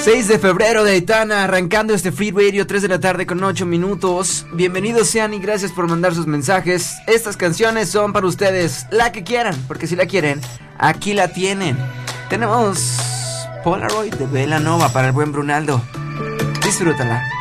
6 de febrero de Aitana, arrancando este Free Radio, 3 de la tarde con 8 minutos. Bienvenidos sean y gracias por mandar sus mensajes. Estas canciones son para ustedes, la que quieran, porque si la quieren, aquí la tienen. Tenemos Polaroid de Belanova para el buen Brunaldo. Disfrútala.